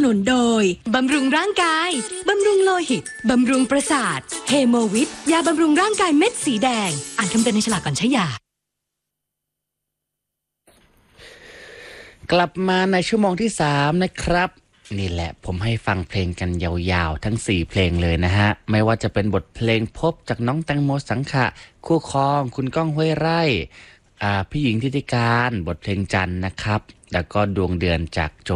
นุนโดยบำรุงร่างกายบำรุงโลหิตบำรุงประสาทเฮโมวิทยาบำรุงร่างกายเม็ดสีแดงอ่านคำเตือนในฉลากก่อนใช้ยากลับมาในชั่วโมงที่3นะครับนี่แหละผมให้ฟังเพลงกันยาวๆทั้ง4เพลงเลยนะฮะไม่ว่าจะเป็นบทเพลงพบจากน้องแตงโมสังขะคู่ครองคุณก้องห้วยไร่พี่หญิงทิติการบทเพลงจันทร์นะครับแล้วก็ดวงเดือนจากโจ